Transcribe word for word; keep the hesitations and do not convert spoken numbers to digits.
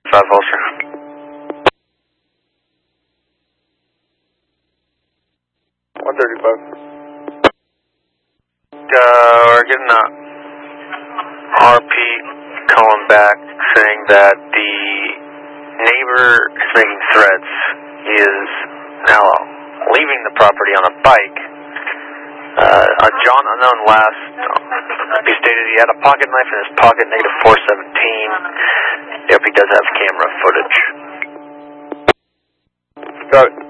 five Ulster. one thirty-five. Uh, we're getting a R P calling back saying that the neighbor is making threats. He is now leaving the property on a bike. Uh, a John Unknown last, he stated he had a pocket knife in his pocket, negative four seventeen. Yep, he does have camera footage. Got it.